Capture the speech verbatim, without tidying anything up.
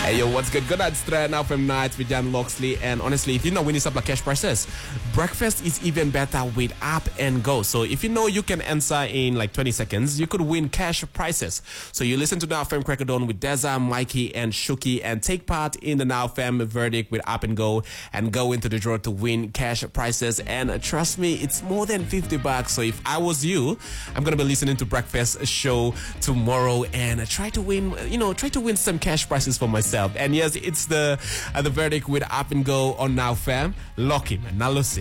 Hey yo, what's good? Good night, straight now from Nights with Jan Loxley. And honestly, if you know winning stuff like cash prizes, breakfast is even better with App and Go. So if you know you can answer in like twenty seconds, you could win cash prizes. So you listen to Now Fam Crack of Dawn with Deza, Mikey, and Shuki, and take part in the Now Fam verdict with App and Go, and go into the draw to win cash prizes. And trust me, it's more than fifty bucks. So if I was you, I'm gonna be listening to Breakfast show tomorrow and try to win, you know, try to win some cash prizes for myself. And yes, it's the uh, the verdict with Up and Go on Now Fam. Lock in, Nalusi.